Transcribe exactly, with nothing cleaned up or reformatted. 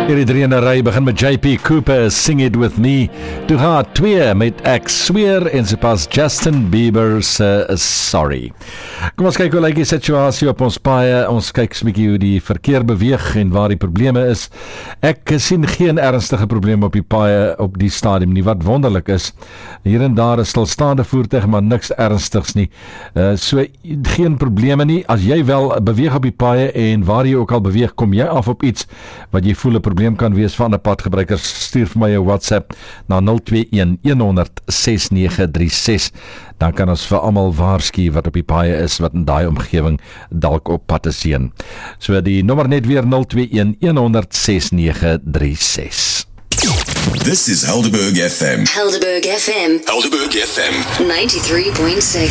Hierdie drie in 'n ry begin met J P Cooper, Sing It With Me. Toe gaan twee met Ek Sweer en se pas Justin Bieber se uh, Sorry. Kom ons kyk hoe lyk die situasie op ons paaie. Ons kyk 'n bietjie hoe die verkeer beweeg en waar die probleme is. Ek sien geen ernstige probleme op die paaie op die stadium nie, wat wonderlik is. Hier en daar is stilstaande voertuig, maar niks ernstigs nie. Uh, so geen probleme nie. As jy wel beweeg op die paaie en waar jy ook al beweeg, kom jy af op iets wat jy voel 'n probleem kan wees van 'n padgebruiker, stuur vir my 'n WhatsApp na nul twee een een nul nul ses nege drie ses. Dan kan ons vir almal waarsku wat op die paaie is wat in daai omgewing dalk op pad is heen. So die nommer net weer nul twee een een nul nul ses nege drie ses. This is Helderberg F M. Helderberg F M. Helderberg F M. ninety-three point six.